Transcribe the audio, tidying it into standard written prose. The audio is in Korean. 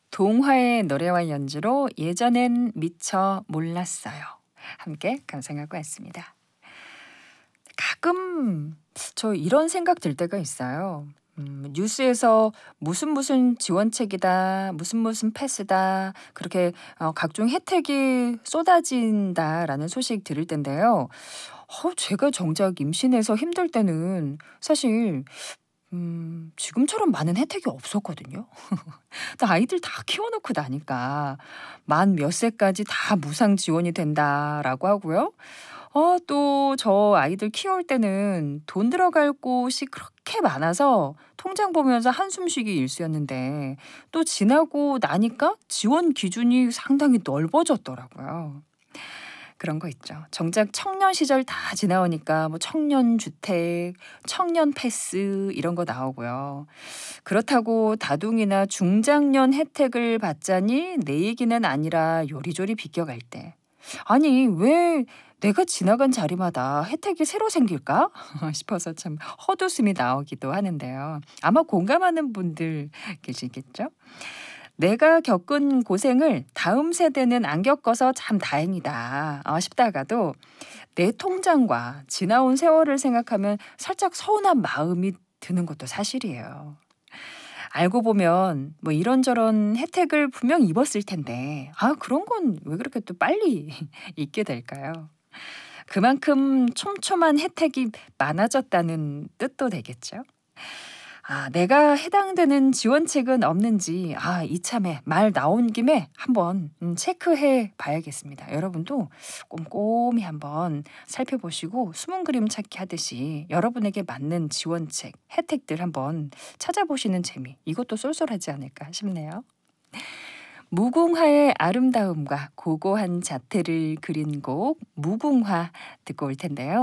동화의 노래와 연주로 예전엔 미처 몰랐어요. 함께 감상하고 왔습니다. 가끔 저 이런 생각 들 때가 있어요. 뉴스에서 무슨 지원책이다, 무슨 패스다, 그렇게 각종 혜택이 쏟아진다라는 소식 들을 텐데요. 제가 정작 임신해서 힘들 때는 사실 지금처럼 많은 혜택이 없었거든요. 또 아이들 다 키워놓고 나니까 만 몇 세까지 다 무상 지원이 된다라고 하고요. 또 저 아이들 키울 때는 돈 들어갈 곳이 그렇게 많아서 통장 보면서 한숨 쉬기 일쑤였는데 또 지나고 나니까 지원 기준이 상당히 넓어졌더라고요. 그런 거 있죠. 정작 청년 시절 다 지나오니까 뭐 청년 주택, 청년 패스 이런 거 나오고요. 그렇다고 다둥이나 중장년 혜택을 받자니 내 얘기는 아니라 요리조리 비껴갈 때. 아니, 왜 내가 지나간 자리마다 혜택이 새로 생길까? 싶어서 참 헛웃음이 나오기도 하는데요. 아마 공감하는 분들 계시겠죠? 내가 겪은 고생을 다음 세대는 안 겪어서 참 다행이다 싶다가도 내 통장과 지나온 세월을 생각하면 살짝 서운한 마음이 드는 것도 사실이에요. 알고 보면 뭐 이런저런 혜택을 분명 입었을 텐데 그런 건 왜 그렇게 또 빨리 잊게 될까요? 그만큼 촘촘한 혜택이 많아졌다는 뜻도 되겠죠. 내가 해당되는 지원책은 없는지 이참에 말 나온 김에 한번 체크해 봐야겠습니다. 여러분도 꼼꼼히 한번 살펴보시고 숨은 그림 찾기 하듯이 여러분에게 맞는 지원책, 혜택들 한번 찾아보시는 재미, 이것도 쏠쏠하지 않을까 싶네요. 무궁화의 아름다움과 고고한 자태를 그린 곡 무궁화 듣고 올 텐데요.